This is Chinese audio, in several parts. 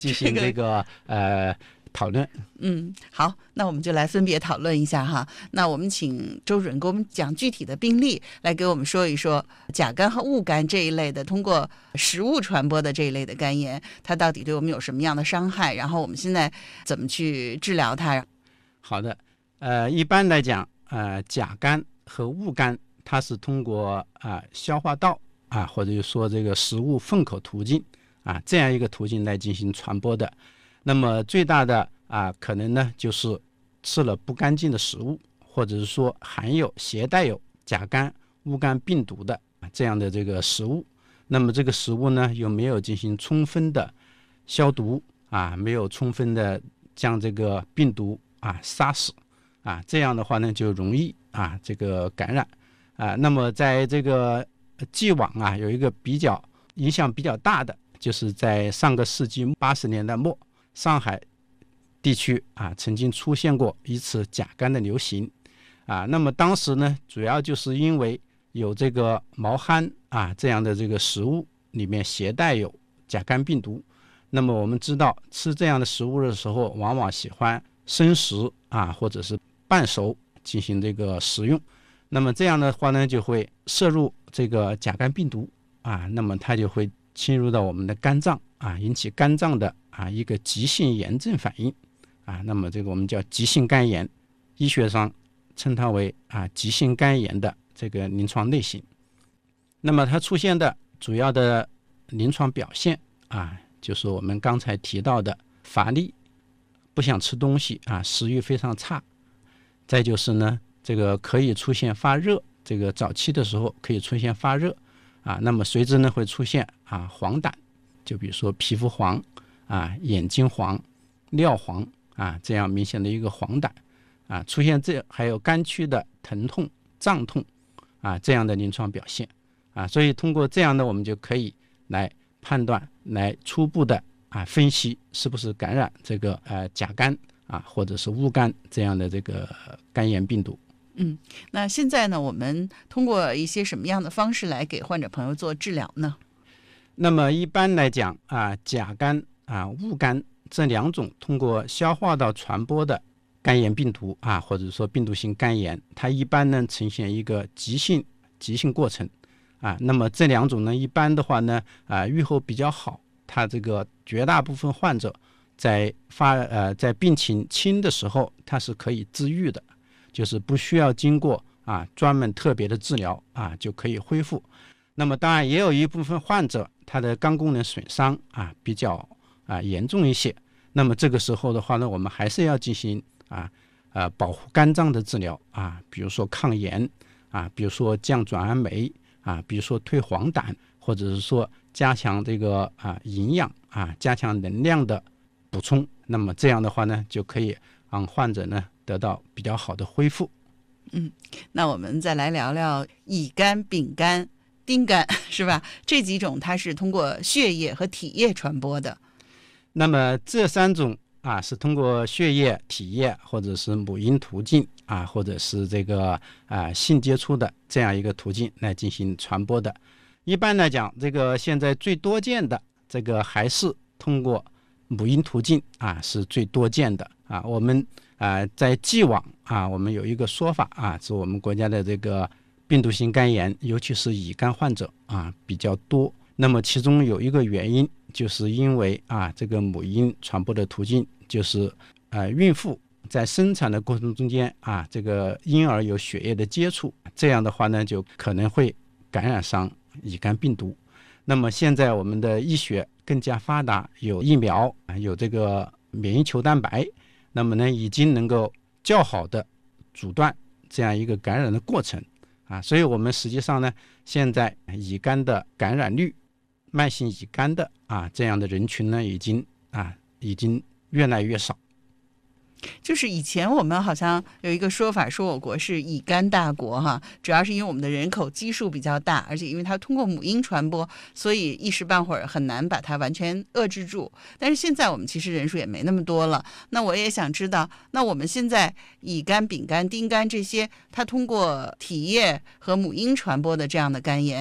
进行这个讨论。 好，那我们就来分别讨论一下哈。那我们请周主任给我们讲具体的病例，来给我们说一说甲肝和戊肝这一类的通过食物传播的这一类的肝炎，它到底对我们有什么样的伤害？然后我们现在怎么去治疗它？ 好的，一般来讲，甲肝和戊肝，它是通过消化道或者说这个食物粪口途径这样一个途径来进行传播的。那么最大的可能呢，就是吃了不干净的食物，或者是说携带有甲肝、戊肝病毒的这样的这个食物。那么这个食物呢，又没有进行充分的消毒没有充分的将这个病毒杀死这样的话呢，就容易这个感染那么在这个既往有一个影响比较大的，就是在上个世纪80年代末，上海地区曾经出现过一次甲肝的流行那么当时呢，主要就是因为有这个毛蚶这样的这个食物里面携带有甲肝病毒。那么我们知道，吃这样的食物的时候，往往喜欢生食或者是半熟进行这个食用。那么这样的话呢，就会摄入这个甲肝病毒那么它就会侵入到我们的肝脏引起肝脏的一个急性炎症反应那么这个我们叫急性肝炎，医学上称它为急性肝炎的这个临床类型。那么它出现的主要的临床表现就是我们刚才提到的乏力、不想吃东西食欲非常差。再就是呢，这个可以出现发热，这个早期的时候可以出现发热那么随之呢会出现黄疸，就比如说皮肤黄眼睛黄、尿黄这样明显的一个黄疸出现还有肝区的疼痛、胀痛这样的临床表现所以通过这样的，我们就可以来判断，来初步的分析是不是感染这个甲肝或者是戊肝这样的这个肝炎病毒。 那现在呢，我们通过一些什么样的方式来给患者朋友做治疗呢？ 那么一般来讲甲肝戊肝这两种通过消化道传播的肝炎病毒或者说病毒性肝炎，它一般呢呈现一个急性过程那么这两种呢，一般的话呢预后比较好，它这个绝大部分患者在病情轻的时候，它是可以治愈的，就是不需要经过专门特别的治疗就可以恢复。那么当然也有一部分患者，他的肝功能损伤比较严重一些，那么这个时候的话呢，我们还是要进行保护肝脏的治疗比如说抗炎比如说降转氨酶比如说退黄疸，或者是说加强这个营养加强能量的补充。那么这样的话呢，就可以让患者呢得到比较好的恢复。 那我们再来聊聊乙肝、丙肝、丁肝，是吧？这几种它是通过血液和体液传播的。 那么这三种是通过血液、体液或者是母婴途径或者是这个性接触的这样一个途径来进行传播的。一般来讲，这个现在最多见的这个还是通过母婴途径是最多见的我们在既往我们有一个说法是我们国家的这个病毒性肝炎，尤其是乙肝患者比较多。那么其中有一个原因，就是因为这个母婴传播的途径，就是孕妇在生产的过程中间这个婴儿有血液的接触，这样的话呢，就可能会感染上乙肝病毒。那么现在我们的医学更加发达，有疫苗，有这个免疫球蛋白，那么呢已经能够较好的阻断这样一个感染的过程所以我们实际上呢，现在乙肝的感染率，慢性乙肝的这样的人群呢，已经越来越少。 就是以前我们好像有一个说法，说我国是乙肝大国哈，主要是因为我们的人口基数比较大，而且因为它通过母婴传播，所以一时半会儿很难把它完全遏制住。但是现在我们其实人数也没那么多了，那我也想知道，那我们现在乙肝、丙肝、丁肝这些，它通过体液和母婴传播的这样的肝炎，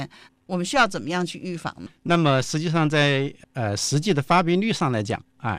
我们需要怎么样去预防呢？ 那么实际上在实际的发病率上来讲啊，